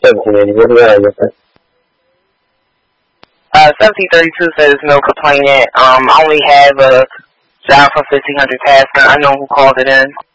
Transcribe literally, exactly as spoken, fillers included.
seventeen eighty, what do you have with that? Uh, seventeen thirty-two says no complainant. Um, I only have a job from fifteen hundred task, and I know who called it in.